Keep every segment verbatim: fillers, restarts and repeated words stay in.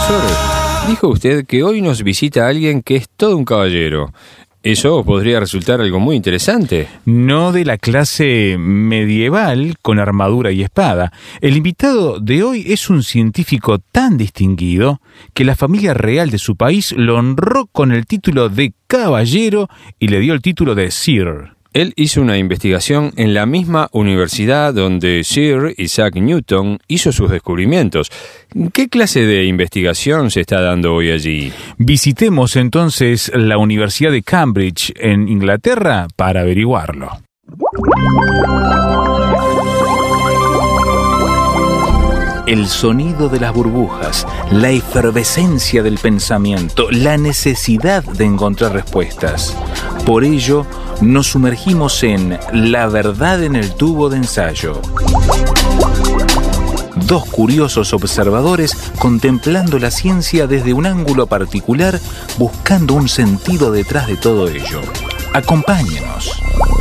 Profesor, dijo usted que hoy nos visita alguien que es todo un caballero. ¿Eso podría resultar algo muy interesante? No de la clase medieval con armadura y espada. El invitado de hoy es un científico tan distinguido que la familia real de su país lo honró con el título de caballero y le dio el título de Sir. Él hizo una investigación en la misma universidad donde Sir Isaac Newton hizo sus descubrimientos. ¿Qué clase de investigación se está dando hoy allí? Visitemos entonces la Universidad de Cambridge en Inglaterra para averiguarlo. El sonido de las burbujas, la efervescencia del pensamiento, la necesidad de encontrar respuestas. Por ello, nos sumergimos en La verdad en el tubo de ensayo. Dos curiosos observadores contemplando la ciencia desde un ángulo particular, buscando un sentido detrás de todo ello. Acompáñenos.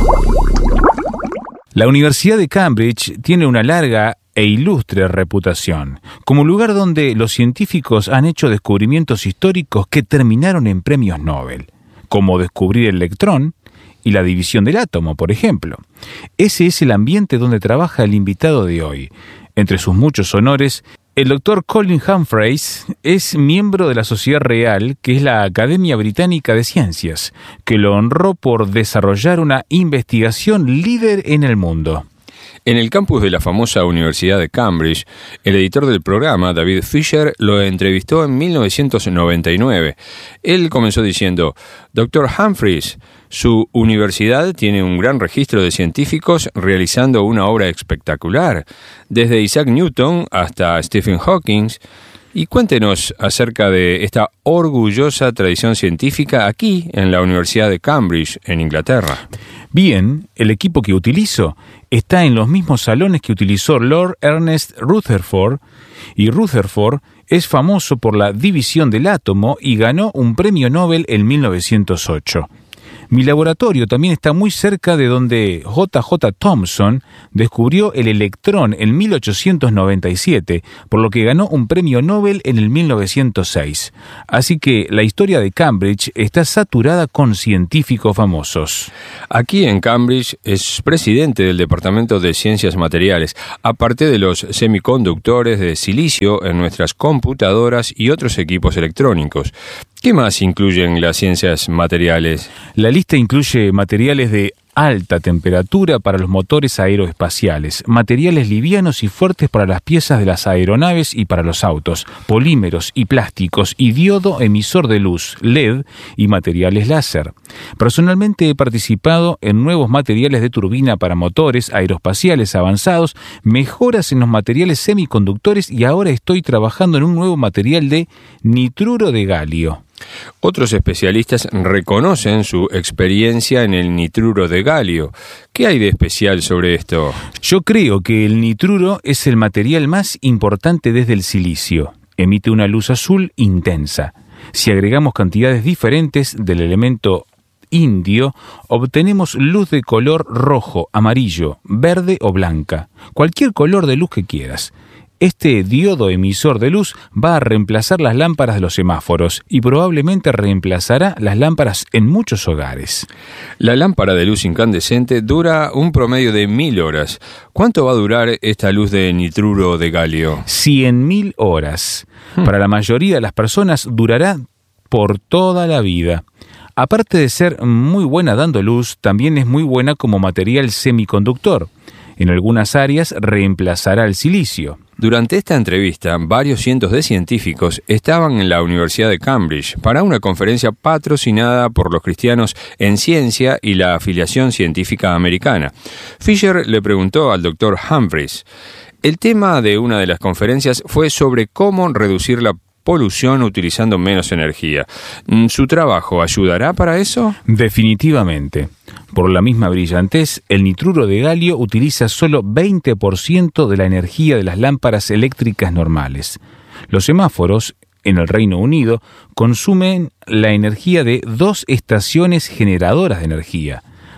La Universidad de Cambridge tiene una larga e ilustre reputación, como lugar donde los científicos han hecho descubrimientos históricos que terminaron en premios Nobel, como descubrir el electrón y la división del átomo, por ejemplo. Ese es el ambiente donde trabaja el invitado de hoy. Entre sus muchos honores, el doctor Colin Humphreys es miembro de la Sociedad Real, que es la Academia Británica de Ciencias, que lo honró por desarrollar una investigación líder en el mundo. En el campus de la famosa Universidad de Cambridge, el editor del programa, David Fisher, lo entrevistó en mil novecientos noventa y nueve. Él comenzó diciendo: doctor Humphreys, su universidad tiene un gran registro de científicos realizando una obra espectacular, desde Isaac Newton hasta Stephen Hawking. Y cuéntenos acerca de esta orgullosa tradición científica aquí en la Universidad de Cambridge, en Inglaterra. Bien, el equipo que utilizo está en los mismos salones que utilizó Lord Ernest Rutherford, y Rutherford es famoso por la división del átomo y ganó un premio Nobel en mil novecientos ocho. Mi laboratorio también está muy cerca de donde J J Thomson descubrió el electrón en mil ochocientos noventa y siete, por lo que ganó un premio Nobel en el mil novecientos seis. Así que la historia de Cambridge está saturada con científicos famosos. Aquí en Cambridge es presidente del Departamento de Ciencias Materiales, aparte de los semiconductores de silicio en nuestras computadoras y otros equipos electrónicos. ¿Qué más incluyen las ciencias materiales? La lista incluye materiales de alta temperatura para los motores aeroespaciales, materiales livianos y fuertes para las piezas de las aeronaves y para los autos, polímeros y plásticos y diodo emisor de luz, L E D, y materiales láser. Personalmente he participado en nuevos materiales de turbina para motores aeroespaciales avanzados, mejoras en los materiales semiconductores y ahora estoy trabajando en un nuevo material de nitruro de galio. Otros especialistas reconocen su experiencia en el nitruro de galio. ¿Qué hay de especial sobre esto? Yo creo que el nitruro es el material más importante desde el silicio. Emite una luz azul intensa. Si agregamos cantidades diferentes del elemento indio, obtenemos luz de color rojo, amarillo, verde o blanca. Cualquier color de luz que quieras. Este diodo emisor de luz va a reemplazar las lámparas de los semáforos y probablemente reemplazará las lámparas en muchos hogares. La lámpara de luz incandescente dura un promedio de mil horas. ¿Cuánto va a durar esta luz de nitruro de galio? Cien mil horas. Hmm. Para la mayoría de las personas durará por toda la vida. Aparte de ser muy buena dando luz, también es muy buena como material semiconductor. En algunas áreas reemplazará el silicio. Durante esta entrevista, varios cientos de científicos estaban en la Universidad de Cambridge para una conferencia patrocinada por los cristianos en ciencia y la afiliación científica americana. Fisher le preguntó al doctor Humphreys. El tema de una de las conferencias fue sobre cómo reducir la polución utilizando menos energía. ¿Su trabajo ayudará para eso? Definitivamente. Por la misma brillantez, el nitruro de galio utiliza solo veinte por ciento de la energía de las lámparas eléctricas normales. Los semáforos, en el Reino Unido, consumen la energía de dos estaciones generadoras de energía.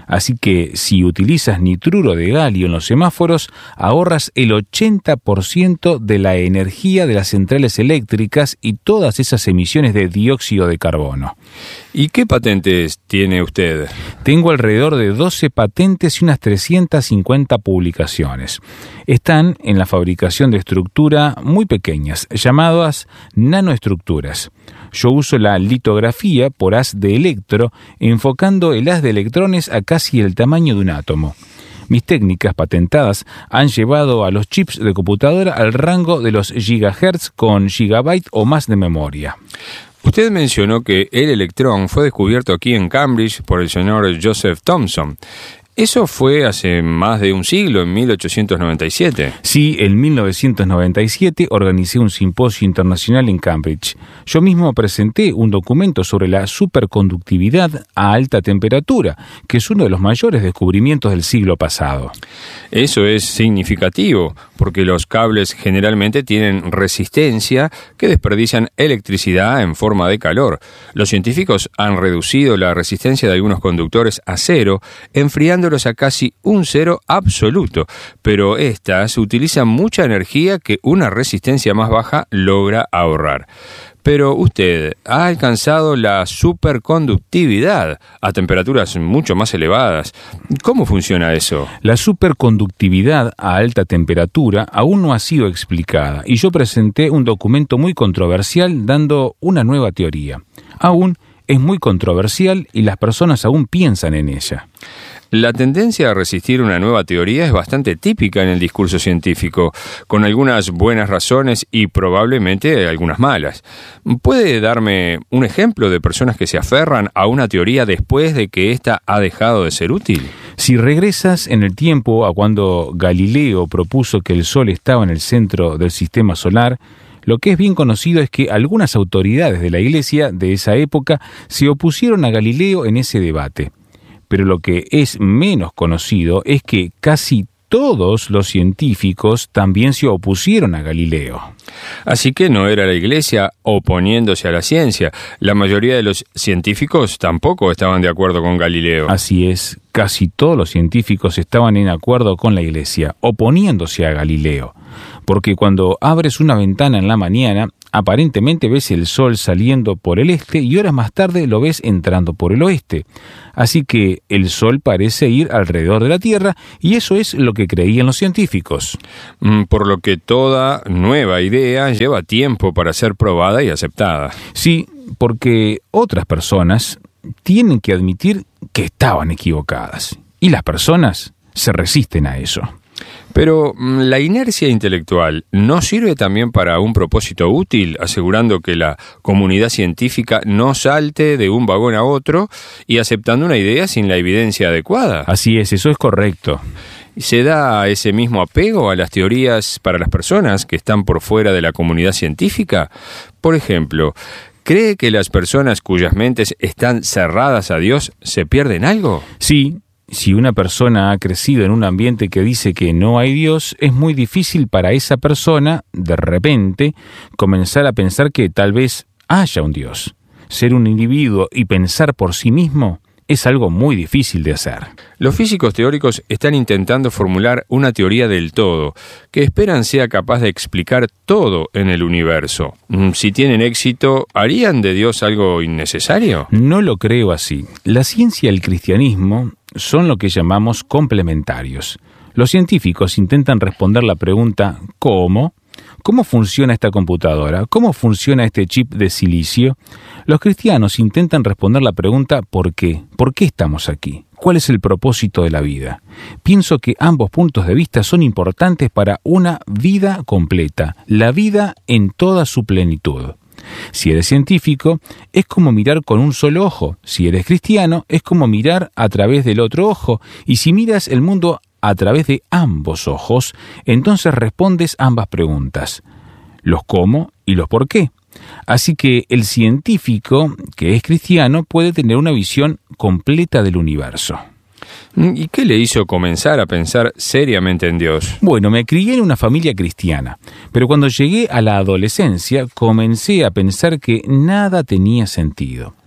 Así que si utilizas nitruro de galio en los semáforos, ahorras el ochenta por ciento de la energía de las centrales eléctricas y todas esas emisiones de dióxido de carbono. ¿Y qué patentes tiene usted? Tengo alrededor de doce patentes y unas trescientas cincuenta publicaciones. Están en la fabricación de estructura muy pequeñas, llamadas nanoestructuras. Yo uso la litografía por haz de electro, enfocando el haz de electrones a casi el tamaño de un átomo. Mis técnicas patentadas han llevado a los chips de computadora al rango de los gigahertz con gigabyte o más de memoria. Usted mencionó que el electrón fue descubierto aquí en Cambridge por el señor Joseph Thomson. Eso fue hace más de un siglo, en mil ochocientos noventa y siete. Sí, en mil novecientos noventa y siete organicé un simposio internacional en Cambridge. Yo mismo presenté un documento sobre la superconductividad a alta temperatura, que es uno de los mayores descubrimientos del siglo pasado. Eso es significativo, porque los cables generalmente tienen resistencia que desperdician electricidad en forma de calor. Los científicos han reducido la resistencia de algunos conductores a cero, enfriándolos a casi un cero absoluto, pero estas utilizan mucha energía que una resistencia más baja logra ahorrar. Pero usted ha alcanzado la superconductividad a temperaturas mucho más elevadas. ¿Cómo funciona eso? La superconductividad a alta temperatura aún no ha sido explicada y yo presenté un documento muy controversial dando una nueva teoría. Aún es muy controversial y las personas aún piensan en ella. La tendencia a resistir una nueva teoría es bastante típica en el discurso científico, con algunas buenas razones y probablemente algunas malas. ¿Puede darme un ejemplo de personas que se aferran a una teoría después de que ésta ha dejado de ser útil? Si regresas en el tiempo a cuando Galileo propuso que el Sol estaba en el centro del sistema solar, lo que es bien conocido es que algunas autoridades de la Iglesia de esa época se opusieron a Galileo en ese debate. Pero lo que es menos conocido es que casi todos los científicos también se opusieron a Galileo. Así que no era la Iglesia oponiéndose a la ciencia. La mayoría de los científicos tampoco estaban de acuerdo con Galileo. Así es, casi todos los científicos estaban en acuerdo con la Iglesia, oponiéndose a Galileo. Porque cuando abres una ventana en la mañana, aparentemente ves el sol saliendo por el este y horas más tarde lo ves entrando por el oeste. Así que el sol parece ir alrededor de la Tierra y eso es lo que creían los científicos. Por lo que toda nueva idea lleva tiempo para ser probada y aceptada. Sí, porque otras personas tienen que admitir que estaban equivocadas y las personas se resisten a eso. Pero la inercia intelectual ¿no sirve también para un propósito útil, asegurando que la comunidad científica no salte de un vagón a otro y aceptando una idea sin la evidencia adecuada? Así es, eso es correcto. ¿Se da ese mismo apego a las teorías para las personas que están por fuera de la comunidad científica? Por ejemplo, ¿cree que las personas cuyas mentes están cerradas a Dios se pierden algo? Sí. Si una persona ha crecido en un ambiente que dice que no hay Dios, es muy difícil para esa persona, de repente, comenzar a pensar que tal vez haya un Dios. Ser un individuo y pensar por sí mismo es algo muy difícil de hacer. Los físicos teóricos están intentando formular una teoría del todo, que esperan sea capaz de explicar todo en el universo. Si tienen éxito, ¿harían de Dios algo innecesario? No lo creo así. La ciencia y el cristianismo son lo que llamamos complementarios. Los científicos intentan responder la pregunta ¿cómo? ¿Cómo funciona esta computadora? ¿Cómo funciona este chip de silicio? Los cristianos intentan responder la pregunta ¿por qué? ¿Por qué estamos aquí? ¿Cuál es el propósito de la vida? Pienso que ambos puntos de vista son importantes para una vida completa, la vida en toda su plenitud. Si eres científico, es como mirar con un solo ojo. Si eres cristiano, es como mirar a través del otro ojo. Y si miras el mundo a través de ambos ojos, entonces respondes ambas preguntas, los cómo y los por qué. Así que el científico, que es cristiano, puede tener una visión completa del universo. ¿Y qué le hizo comenzar a pensar seriamente en Dios? Bueno, me crié en una familia cristiana, pero cuando llegué a la adolescencia comencé a pensar que nada tenía sentido.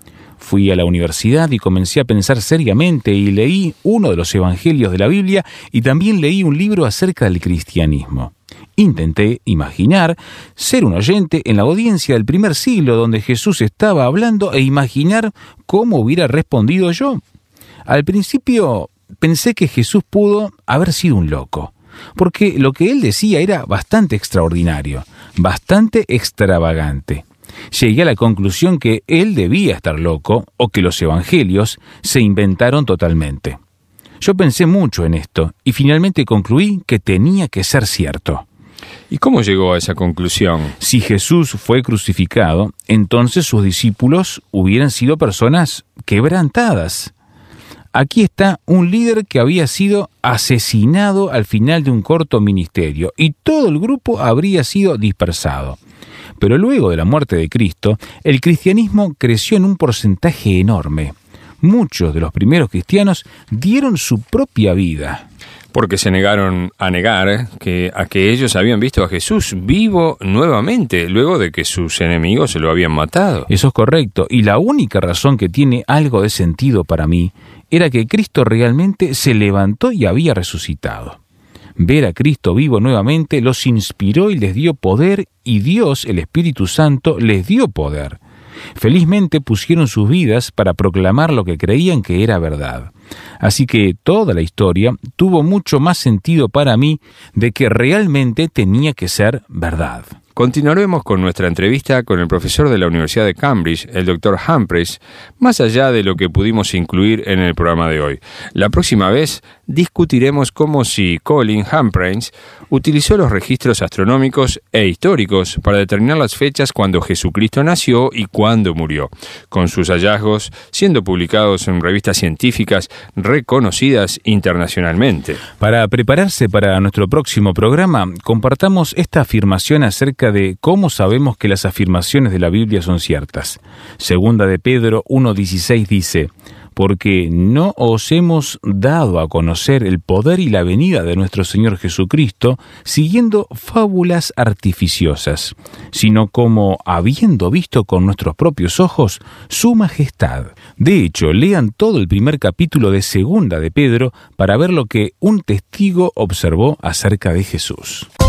fui a la universidad y comencé a pensar seriamente y leí uno de los evangelios de la Biblia y también leí un libro acerca del cristianismo. Intenté imaginar ser un oyente en la audiencia del primer siglo donde Jesús estaba hablando e imaginar cómo hubiera respondido yo. Al principio pensé que Jesús pudo haber sido un loco, porque lo que él decía era bastante extraordinario, bastante extravagante. Llegué a la conclusión que él debía estar loco o que los evangelios se inventaron totalmente. Yo pensé mucho en esto y finalmente concluí que tenía que ser cierto. ¿Y cómo llegó a esa conclusión? Si Jesús fue crucificado, entonces sus discípulos hubieran sido personas quebrantadas. Aquí está un líder que había sido asesinado al final de un corto ministerio y todo el grupo habría sido dispersado. Pero luego de la muerte de Cristo, el cristianismo creció en un porcentaje enorme. Muchos de los primeros cristianos dieron su propia vida. Porque se negaron a negar que, a que ellos habían visto a Jesús vivo nuevamente, luego de que sus enemigos se lo habían matado. Eso es correcto, y la única razón que tiene algo de sentido para mí era que Cristo realmente se levantó y había resucitado. Ver a Cristo vivo nuevamente los inspiró y les dio poder, y Dios, el Espíritu Santo, les dio poder. Felizmente pusieron sus vidas para proclamar lo que creían que era verdad. Así que toda la historia tuvo mucho más sentido para mí de que realmente tenía que ser verdad. Continuaremos con nuestra entrevista con el profesor de la Universidad de Cambridge, el doctor Humphreys, más allá de lo que pudimos incluir en el programa de hoy. La próxima vez discutiremos cómo si Colin Humphreys utilizó los registros astronómicos e históricos para determinar las fechas cuando Jesucristo nació y cuándo murió, con sus hallazgos siendo publicados en revistas científicas reconocidas internacionalmente. Para prepararse para nuestro próximo programa, compartamos esta afirmación acerca de cómo sabemos que las afirmaciones de la Biblia son ciertas. Segunda de Pedro uno dieciséis dice: porque no os hemos dado a conocer el poder y la venida de nuestro Señor Jesucristo siguiendo fábulas artificiosas, sino como habiendo visto con nuestros propios ojos su majestad. De hecho, lean todo el primer capítulo de Segunda de Pedro para ver lo que un testigo observó acerca de Jesús.